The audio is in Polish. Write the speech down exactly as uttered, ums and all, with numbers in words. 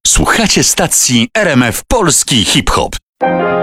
Słuchacie stacji R M F Polski Hip Hop.